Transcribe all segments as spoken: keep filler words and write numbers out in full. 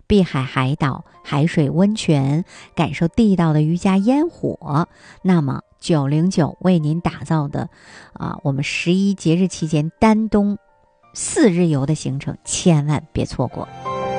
碧海海岛、海水温泉，感受地道的渔家烟火，那么九零九为您打造的啊，我们十一节日期间丹东四日游的行程，千万别错过，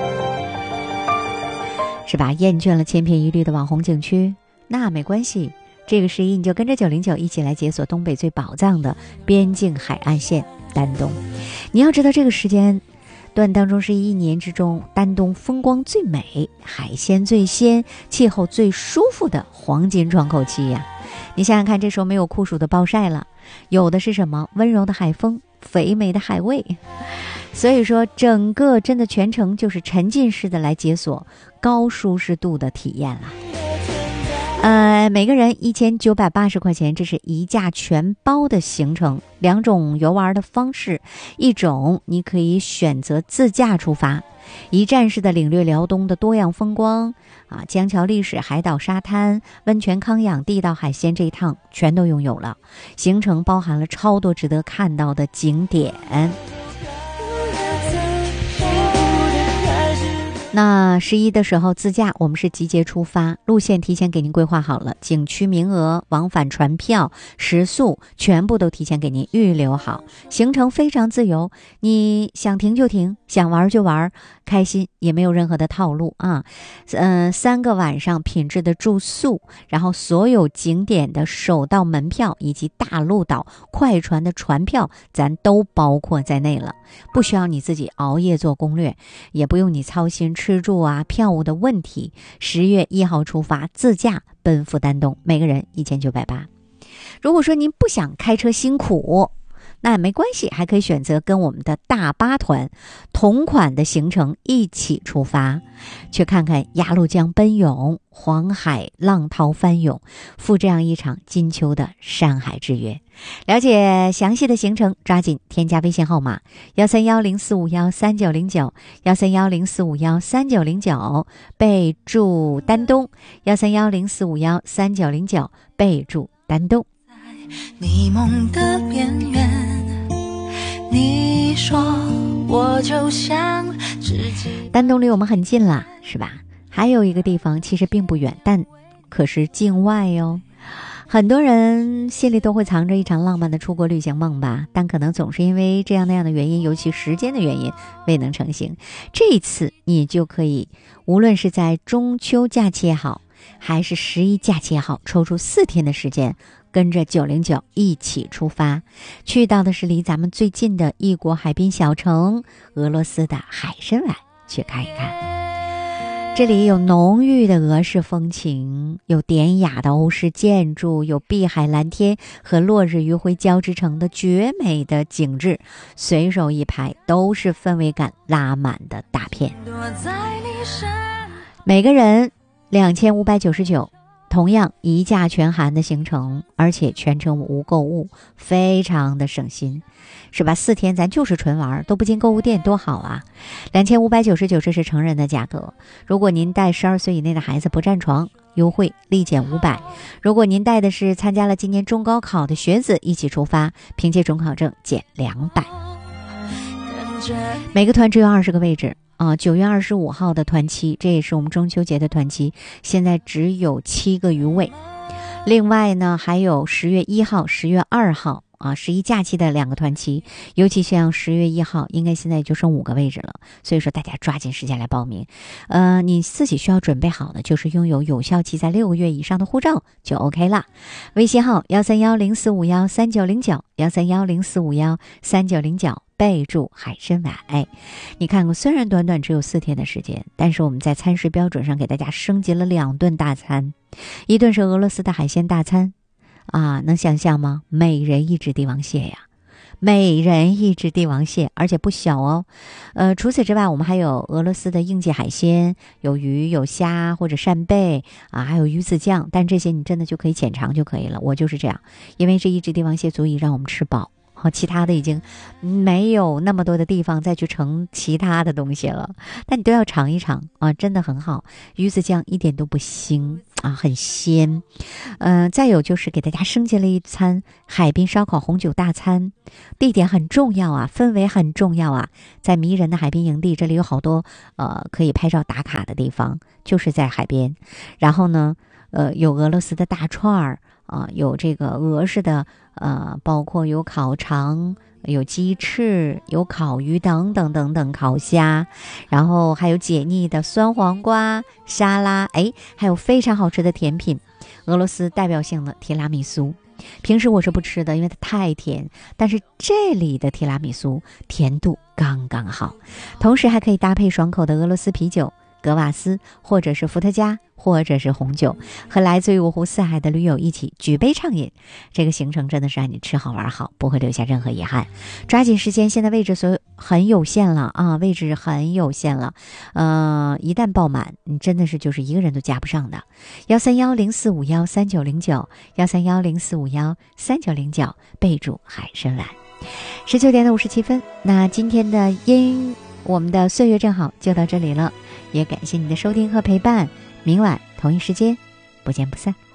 是吧？厌倦了千篇一律的网红景区，那没关系，这个十一你就跟着九零九一起来解锁东北最宝藏的边境海岸线丹东。你要知道，这个时间段当中是一年之中丹东风光最美、海鲜最鲜、气候最舒服的黄金窗口期呀、啊！你想想看，这时候没有酷暑的暴晒了，有的是什么？温柔的海风，肥美的海味。所以说整个真的全程就是沉浸式的来解锁高舒适度的体验了。呃，每个人一千九百八十块钱，这是一价全包的行程，两种游玩的方式，一种你可以选择自驾出发，一站式的领略辽东的多样风光啊，江桥历史、海岛沙滩、温泉康养、地道海鲜，这一趟全都拥有了。行程包含了超多值得看到的景点。那十一的时候自驾，我们是集结出发，路线提前给您规划好了，景区名额、往返船票、食宿全部都提前给您预留好，行程非常自由，你想停就停，想玩就玩，开心，也没有任何的套路啊。嗯、呃，三个晚上品质的住宿，然后所有景点的首道门票以及大陆岛快船的船票，咱都包括在内了，不需要你自己熬夜做攻略，也不用你操心吃住啊票务的问题。十月一号出发，自驾奔赴丹东，每个人一千九百八。如果说您不想开车辛苦，那没关系，还可以选择跟我们的大巴团同款的行程一起出发，去看看鸭绿江奔涌、黄海浪涛翻涌，赴这样一场金秋的山海之约。了解详细的行程，抓紧添加微信号码幺三幺零四五幺三九零九幺三幺零四五幺三九零九，备注丹东幺三幺零四五幺三九零九，备注丹东。 你梦的边缘，你说我就像直接丹东离我们很近了，是吧？还有一个地方其实并不远，但可是境外哟。很多人心里都会藏着一场浪漫的出国旅行梦吧，但可能总是因为这样那样的原因，尤其时间的原因未能成行。这一次你就可以，无论是在中秋假期也好，还是十一假期也好，抽出四天的时间，跟着九零九一起出发，去到的是离咱们最近的异国海滨小城俄罗斯的海参崴，去看一看。这里有浓郁的俄式风情，有典雅的欧式建筑，有碧海蓝天和落日余晖交织成的绝美的景致，随手一拍都是氛围感拉满的大片。每个人两千五百九十九，同样一价全含的行程，而且全程无购物，非常的省心，是吧？四天咱就是纯玩，都不进购物店，多好啊！两千五百九十九，这是成人的价格。如果您带十二岁以内的孩子不占床，优惠立减五百。如果您带的是参加了今年中高考的学子一起出发，凭借准考证减两百。每个团只有二十个位置。啊，九月二十五号的团期，这也是我们中秋节的团期，现在只有七个余位。另外呢，还有十月一号、十月二号啊，十一假期的两个团期，尤其像十月一号，应该现在就剩五个位置了。所以说，大家抓紧时间来报名。呃，你自己需要准备好的就是拥有有效期在六个月以上的护照就 OK 了。微信号幺三幺零四五幺三九零九幺三幺零四五幺三九零九。备注海参崴。你看，虽然短短只有四天的时间，但是我们在餐食标准上给大家升级了两顿大餐，一顿是俄罗斯的海鲜大餐啊，能想象吗？每人一只帝王蟹呀，每人一只帝王蟹，而且不小哦。呃，除此之外，我们还有俄罗斯的应季海鲜，有鱼、有虾或者扇贝啊，还有鱼子酱，但这些你真的就可以浅尝就可以了。我就是这样，因为这一只帝王蟹足以让我们吃饱。好，其他的已经没有那么多的地方再去盛其他的东西了，但你都要尝一尝啊，真的很好。鱼子酱一点都不腥啊，很鲜。嗯、呃，再有就是给大家升级了一餐海滨烧烤红酒大餐，地点很重要啊，氛围很重要啊，在迷人的海滨营地，这里有好多呃可以拍照打卡的地方，就是在海边。然后呢，呃，有俄罗斯的大串儿啊、呃，有这个俄式的呃，包括有烤肠。有鸡翅，有烤鱼等等等等，烤虾，然后还有解腻的酸黄瓜沙拉，哎，还有非常好吃的甜品，俄罗斯代表性的提拉米苏。平时我是不吃的，因为它太甜，但是这里的提拉米苏甜度刚刚好，同时还可以搭配爽口的俄罗斯啤酒。格瓦斯或者是伏特加或者是红酒，和来自于五湖四海的驴友一起举杯畅饮，这个行程真的是让你吃好玩好，不会留下任何遗憾。抓紧时间，现在位置所很有限了啊，位置很有限了，呃，一旦爆满，你真的是就是一个人都加不上的。幺三幺零四五幺三九零九，幺三幺零四五幺三九零九，备注海参崴。十九点的五十七分，那今天的音，我们的岁月正好就到这里了。也感谢你的收听和陪伴，明晚同一时间不见不散。